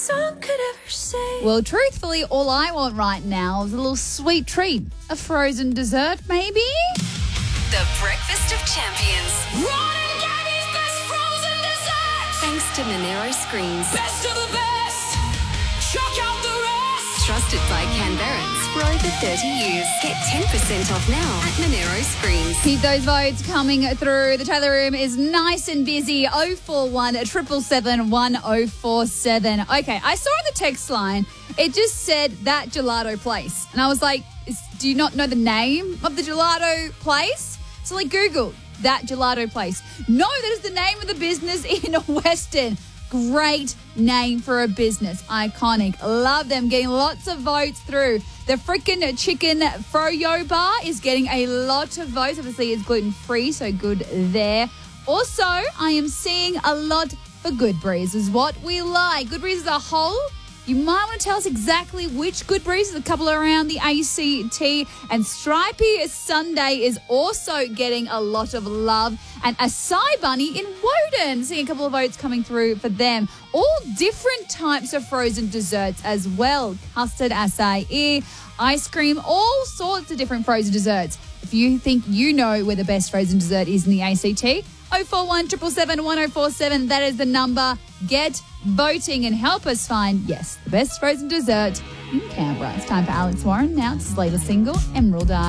song could ever say. Well, truthfully, all I want right now is a little sweet treat. A frozen dessert, maybe? The Breakfast of Champions. Ron and Gabby's best frozen dessert. Thanks to Monero Screens. Best of the best. Chuck out the rest. Trusted by Canberrans for over 30 years. Get 10% off now at Monero Screens. Keep those votes coming through. The Taylor Room is nice and busy. 041 777 1047. Okay, I saw on the text line, it just said that gelato place. And I was like, do you not know the name of the gelato place? So I Googled that gelato place. No, that is the name of the business in Weston. Great name for a business. Iconic. Love them. Getting lots of votes through. The freaking chicken froyo bar is getting a lot of votes. Obviously, it's gluten-free, so good there. Also, I am seeing a lot for Goodbreeze is what we like. Goodbreeze as a whole, you might want to tell us exactly which Goodbreeze. There's a couple around the ACT. And Stripey Sunday is also getting a lot of love. And Acai Bunny in Woden, seeing a couple of votes coming through for them. All different types of frozen desserts as well. Custard, acai, ice cream, all sorts of different frozen desserts. If you think you know where the best frozen dessert is in the ACT, 041 777 1047, that is the number. Get voting and help us find, yes, the best frozen dessert in Canberra. It's time for Alex Warren. Now it's his latest single, Emerald Eye.